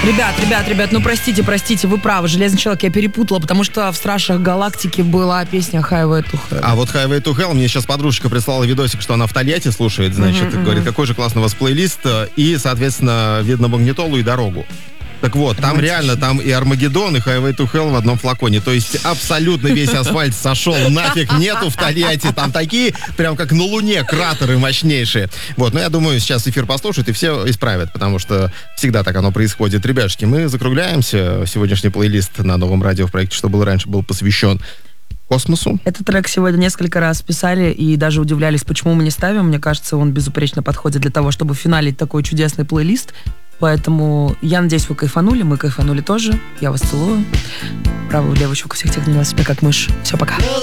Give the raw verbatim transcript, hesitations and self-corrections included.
Ребят, ребят, ребят, ну простите, простите, вы правы, Железный человек, я перепутала, потому что в Стражах Галактики была песня Highway to Hell. А вот Highway to Hell, мне сейчас подружка прислала видосик, что она в Тольятти слушает, значит, uh-huh, говорит, uh-huh. какой же классный у вас плейлист, и, соответственно, видно магнитолу и дорогу. Так вот, там реально, там и Армагеддон, и Highway to Hell в одном флаконе. То есть абсолютно весь асфальт сошел нафиг, нету в Тольятти. Там такие, прям как на Луне, кратеры мощнейшие. Вот, но я думаю, сейчас эфир послушают и все исправят, потому что всегда так оно происходит. Ребяшки, мы закругляемся. Сегодняшний плейлист на Новом радио в проекте «Что было раньше» был посвящен космосу. Этот трек сегодня несколько раз писали и даже удивлялись, почему мы не ставим. Мне кажется, он безупречно подходит для того, чтобы финалить такой чудесный плейлист. Поэтому я надеюсь, вы кайфанули, мы кайфанули тоже. Я вас целую. Правую, левую щеку, всех тех, не вас себя как мышь. Все, пока.